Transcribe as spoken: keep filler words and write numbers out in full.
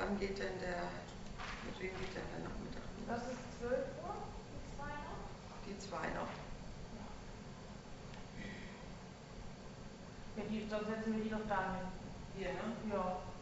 wann geht denn der, mit wem geht denn der Nachmittag? Das ist zwölf Uhr, die zwei noch. Die zwei noch. Ja, die, dann setzen wir die doch da hin. Hier, ne? Ja.